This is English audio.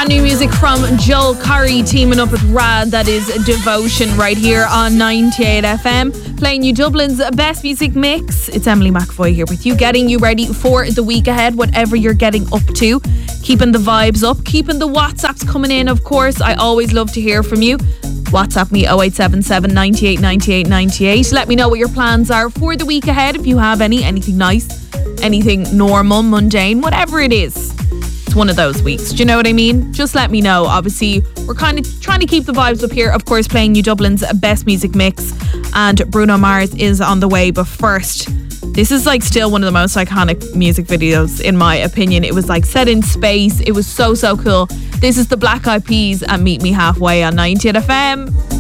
Brand new music from Joel Curry teaming up with Rad. That is Devotion right here on 98 FM. Playing you Dublin's best music mix. It's Emily McAvoy here with you, getting you ready for the week ahead, whatever you're getting up to. Keeping the vibes up, keeping the WhatsApps coming in, of course. I always love to hear from you. WhatsApp me 0877 98 98 98. Let me know what your plans are for the week ahead. If you have anything nice, anything normal, mundane, whatever it is. It's one of those weeks. Do you know what I mean? Just let me know. Obviously, we're kind of trying to keep the vibes up here. Of course, playing you Dublin's best music mix. And Bruno Mars is on the way. But first, this is like still one of the most iconic music videos, in my opinion. It was like set in space. It was so cool. This is the Black Eyed Peas and Meet Me Halfway on 98 FM.